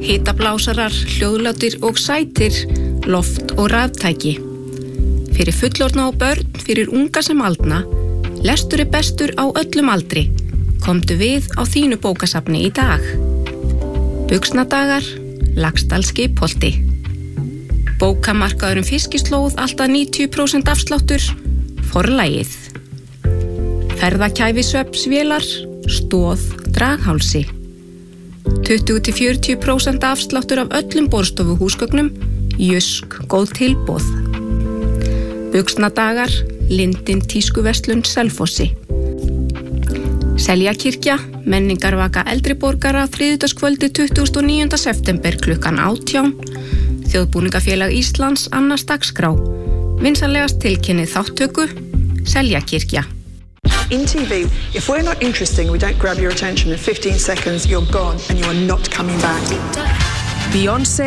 hitablásarar, hljóðlátir og sætir, loft- og raftæki. Fyrir fullorðna og börn, fyrir unga sem aldna, lestur er bestur á öllum aldri. Komdu við á þínu bókasafni í dag. Buxnadagar, Laxdal Skipholti. Bókamarkaðurinn Fiskislóð alltaf 90% afsláttur, Forlagið. Ferðakæfi svefnsvélar, Stoð, Draghálsi. 20-40% afsláttur af öllum borðstofuhúsgögnum, Jysk, góð tilboð. Buxnadagar, Lindin tískuverslun Selfossi. Seljakirkja, menningarvaka eldri borgara, þriðjudagskvöldi 29. september klukkan 18. Þjóðbúningafélag Íslands annars dagskrá. Vinsanlegast tilkynnið þáttöku, Seljakirkja. In TV, if we're not interesting, we don't grab your attention in 15 seconds, you're gone and you're not coming back. Beyoncé